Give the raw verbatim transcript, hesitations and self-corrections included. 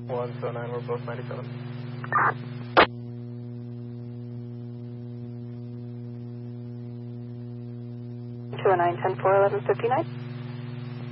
one seven nine, we're both ninety-seven. two oh nine, ten four, eleven fifty-nine.